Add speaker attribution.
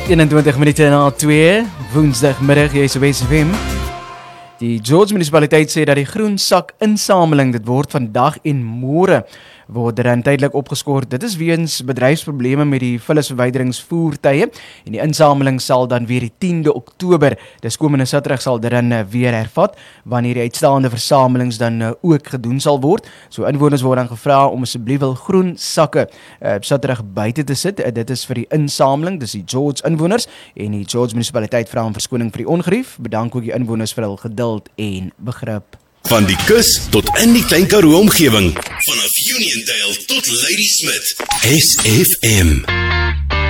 Speaker 1: 21 minute na 2, woensdagmiddag, jy is op SFM. Die George munisipaliteit sê dat die groen sak insameling, dit word vandag en môre word dan tydelik opgeskort. Dit is weens bedryfsprobleme met die vullisverwyderingsvoertuie en die insameling sal dan weer die 10de Oktober, dis komende Saterdag sal dit dan weer hervat, wanneer die uitstaande versamelings dan ook gedoen sal word. So inwoners word dan gevra om asseblief wil groen sakke Saterdag buite te sit. Dit is vir die insameling, dis die George inwoners en die George munisipaliteit vra om verskoning vir die ongerief. Bedank ook die inwoners vir hul geduld en begrip.
Speaker 2: Van die kus tot in die Klein Karoo omgewing. Vanaf Uniondale tot Ladysmith. SFM.